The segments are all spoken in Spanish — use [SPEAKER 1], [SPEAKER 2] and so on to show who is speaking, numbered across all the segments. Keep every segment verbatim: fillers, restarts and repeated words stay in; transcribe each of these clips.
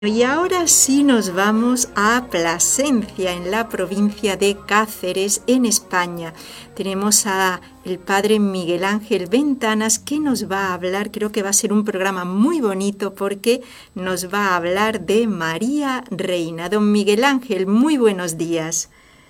[SPEAKER 1] Y ahora sí nos vamos a Plasencia, en la provincia de Cáceres, en España. Tenemos a el padre Miguel Ángel Ventanas, que nos va a hablar, creo que va a ser un programa muy bonito porque nos va a hablar de María Reina. Don Miguel Ángel, muy buenos días.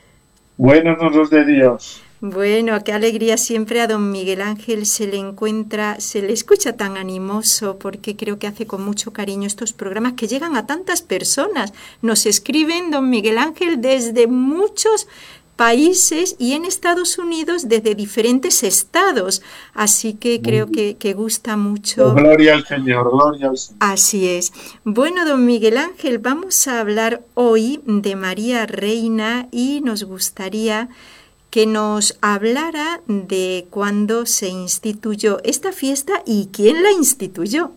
[SPEAKER 2] Buenos de Dios.
[SPEAKER 1] Bueno, qué alegría siempre a don Miguel Ángel se le encuentra, se le escucha tan animoso, porque creo que hace con mucho cariño estos programas que llegan a tantas personas. Nos escriben don Miguel Ángel desde muchos países y en Estados Unidos desde diferentes estados, así que creo que, que gusta mucho.
[SPEAKER 2] Gloria al Señor, gloria al Señor.
[SPEAKER 1] Así es. Bueno, don Miguel Ángel, vamos a hablar hoy de María Reina y nos gustaría que nos hablara de cuándo se instituyó esta fiesta y quién la instituyó.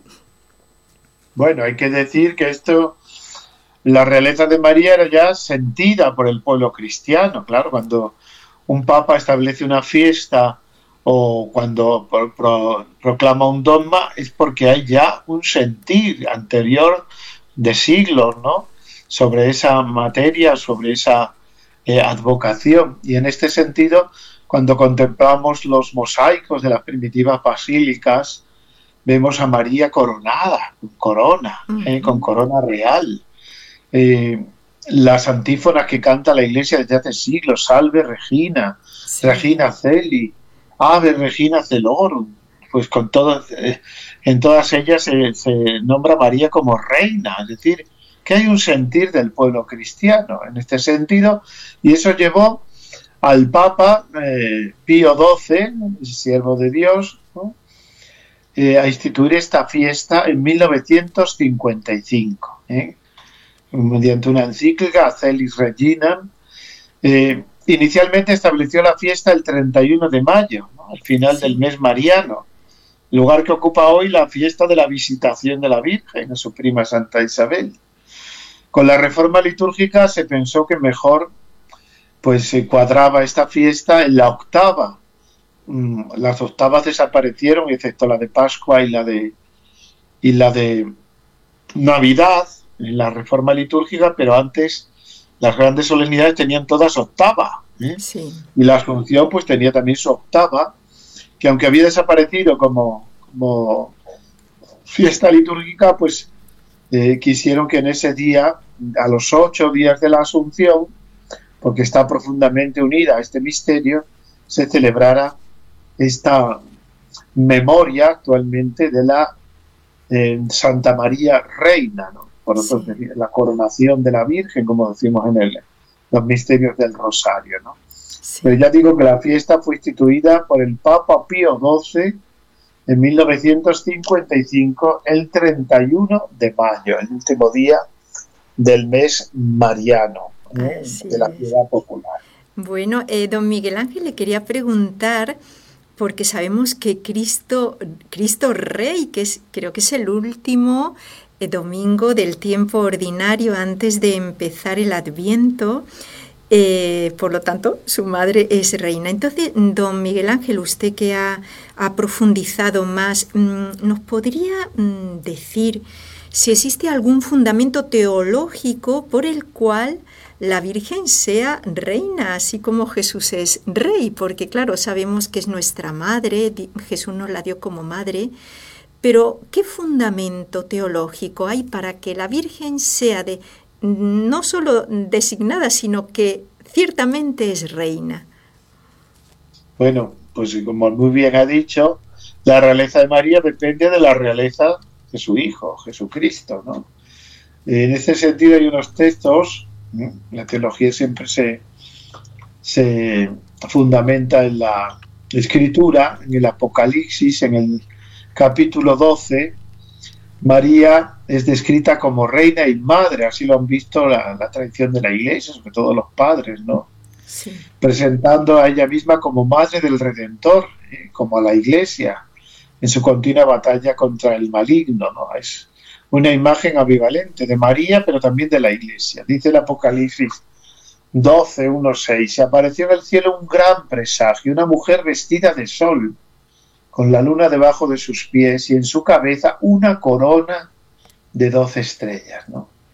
[SPEAKER 2] Bueno, hay que decir que esto, la realeza de María era ya sentida por el pueblo cristiano. Claro, cuando un papa establece una fiesta o cuando pro, pro, proclama un dogma es porque hay ya un sentir anterior de siglos, ¿no?, sobre esa materia, sobre esa Eh, advocación. Y en este sentido, cuando contemplamos los mosaicos de las primitivas basílicas, vemos a María coronada, con corona, eh, con corona real. Eh, las antífonas que canta la Iglesia desde hace siglos, Salve Regina, sí. Regina Celi, Ave Regina Celorum, pues con todas, eh, en todas ellas se, se nombra María como reina, es decir, que hay un sentir del pueblo cristiano en este sentido, y eso llevó al Papa eh, Pío doce, el siervo de Dios, ¿no?, eh, a instituir esta fiesta en mil novecientos cincuenta y cinco, ¿eh? mediante una encíclica, Celis Regina. Eh, inicialmente estableció la fiesta el treinta y uno de mayo, ¿no?, al final del mes mariano, lugar que ocupa hoy la fiesta de la Visitación de la Virgen a su prima Santa Isabel. Con la reforma litúrgica se pensó que mejor pues se cuadraba esta fiesta en la octava. Las octavas desaparecieron, excepto la de Pascua y la de y la de Navidad en la reforma litúrgica, pero antes las grandes solemnidades tenían todas octava, ¿eh? Sí. Y la Asunción pues tenía también su octava, que aunque había desaparecido como, como fiesta litúrgica, pues eh, quisieron que en ese día, a los ocho días de la Asunción, porque está profundamente unida a este misterio, se celebrara esta memoria actualmente de la eh, Santa María Reina, ¿no? Por otro, sí. La coronación de la Virgen, como decimos en el, los misterios del Rosario, ¿no? Sí. Pero ya digo que la fiesta fue instituida por el Papa Pío doce en mil novecientos cincuenta y cinco, el treinta y uno de mayo, el último día del mes mariano, ¿eh? De la piedad popular.
[SPEAKER 1] Bueno, eh, don Miguel Ángel, le quería preguntar, porque sabemos que Cristo, Cristo Rey, que es, creo que es el último eh, domingo del tiempo ordinario antes de empezar el Adviento, eh, por lo tanto, su madre es reina. Entonces, don Miguel Ángel, usted que ha, ha profundizado más, ¿nos podría decir si existe algún fundamento teológico por el cual la Virgen sea reina, así como Jesús es rey? Porque claro, sabemos que es nuestra madre, Jesús nos la dio como madre, pero ¿qué fundamento teológico hay para que la Virgen sea de, no solo designada, sino que ciertamente es reina?
[SPEAKER 2] Bueno, pues como muy bien ha dicho, la realeza de María depende de la realeza de su Hijo, Jesucristo, ¿no? En ese sentido hay unos textos, ¿no? La teología siempre se, se fundamenta en la Escritura, en el Apocalipsis, en el capítulo doce, María es descrita como reina y madre, así lo han visto la, la tradición de la Iglesia, sobre todo los padres, ¿no? Sí. Presentando a ella misma como madre del Redentor, ¿eh? Como a la Iglesia, en su continua batalla contra el maligno, ¿no? Es una imagen ambivalente de María, pero también de la Iglesia. Dice el Apocalipsis doce, uno, seis, se apareció en el cielo un gran presagio, una mujer vestida de sol, con la luna debajo de sus pies y en su cabeza una corona de doce estrellas, ¿no?